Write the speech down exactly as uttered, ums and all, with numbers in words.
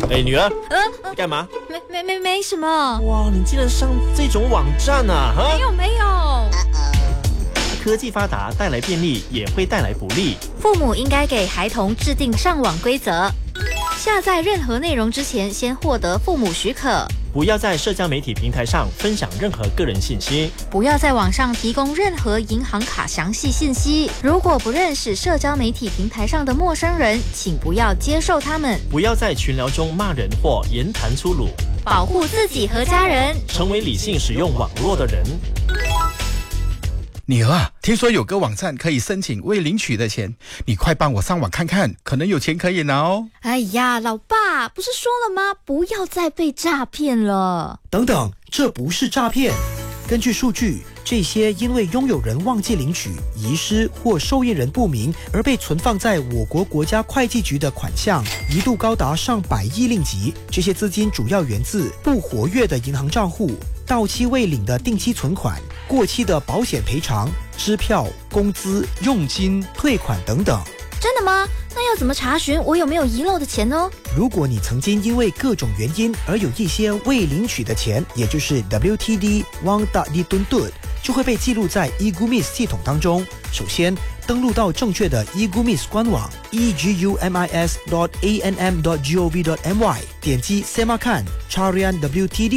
哎，女儿， 呃， 你干嘛？ 没没没没什么。 哇，你竟然上这种网站啊！哈， 没有没有。 科技发达带来便利，也会带来不利。 父母应该给孩童制定上网规则。下载任何内容之前，先获得父母许可。 不要在社交媒体平台上分享任何个人信息。 不要在网上提供任何银行卡详细信息。如果不认识社交媒体平台上的陌生人，请不要接受他们。 不要在群聊中骂人或言谈粗鲁。 保护自己和家人， 成为理性使用网络的人。 女儿啊，听说有个网站可以申请未领取的钱，你快帮我上网看看，可能有钱可以拿哦。 哎呀，老爸，不是说了吗？不要再被诈骗了。 等等，这不是诈骗。根据数据，这些因为拥有人忘记领取、遗失或受益人不明而被存放在我国国家会计局的款项，一度高达上百亿令吉。这些资金主要源自不活跃的银行账户、到期未领的定期存款、过期的保险赔偿、支票、工资、佣金、退款等等。 真的吗？那要怎么查询我有没有遗漏的钱呢？ 如果你曾经因为各种原因而有一些未领取的钱，也就是 W T D Wang Da Di Dun Dun， 就会被记录在 eGumis 系统当中。首先，登录到正确的 eGumis 官网 e g u m i s dot a n m dot gov dot m y， 点击 Semakan Carian W T D。